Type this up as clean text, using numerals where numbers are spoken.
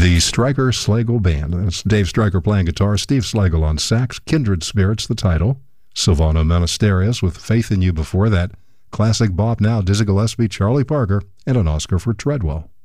the Stryker Slagle Band. That's Dave Stryker playing guitar, Steve Slagle on sax, Kindred Spirits, the title, Silvano Monasterios with Faith in You before that, classic bop now, Dizzy Gillespie, Charlie Parker, and an Oscar for Treadwell.